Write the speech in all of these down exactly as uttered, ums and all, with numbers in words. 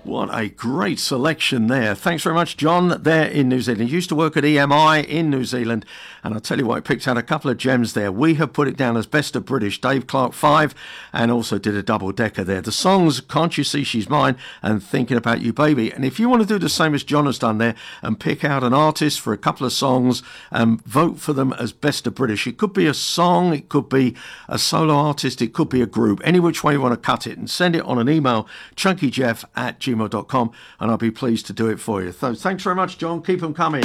What a great selection there. Thanks very much, John, there in New Zealand. He used to work at E M I in New Zealand, and I'll tell you what, he picked out a couple of gems there. We have put it down as Best of British, Dave Clark five, and also did a double-decker there. The songs, Can't You See She's Mine, and Thinking About You, Baby. And if you want to do the same as John has done there, and pick out an artist for a couple of songs, and vote for them as Best of British. It could be a song, it could be a solo artist, it could be a group, any which way you want to cut it, and send it on an email, chunkyjeff at gmail dot com, and I'll be pleased to do it for you. So thanks very much, John. Keep them coming.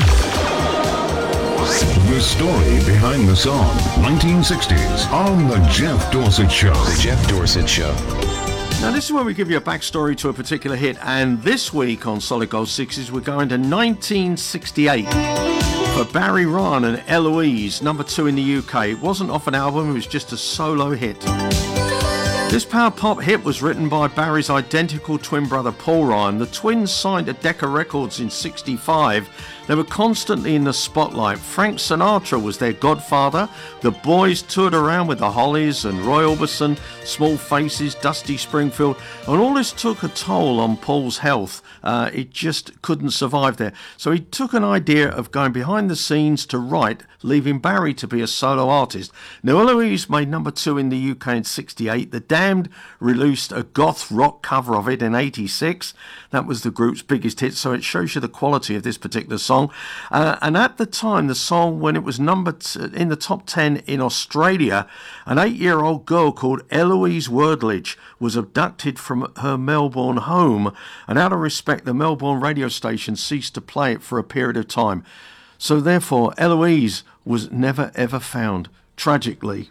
The story behind the song, nineteen sixties, on The Jeff Dorsett Show. The Jeff Dorsett Show. Now, this is where we give you a backstory to a particular hit, and this week on Solid Gold Sixes, we're going to nineteen sixty-eight for Barry Ryan and Eloise, number two in the U K. It wasn't off an album, it was just a solo hit. This power pop hit was written by Barry's identical twin brother Paul Ryan. The twins signed to Decca Records in sixty-five. They were constantly in the spotlight. Frank Sinatra was their godfather. The boys toured around with the Hollies and Roy Orbison, Small Faces, Dusty Springfield, and all this took a toll on Paul's health. Uh, it just couldn't survive there. So he took an idea of going behind the scenes to write, leaving Barry to be a solo artist. Now, Eloise made number two in the U K in sixty-eight. The Damned released a goth rock cover of it in eighty-six. That was the group's biggest hit, so it shows you the quality of this particular song. Uh, and at the time, the song, when it was number t- in the top ten in Australia, an eight-year-old girl called Eloise Wordledge was abducted from her Melbourne home, and out of respect, the Melbourne radio station ceased to play it for a period of time. So therefore, Eloise was never ever found, tragically.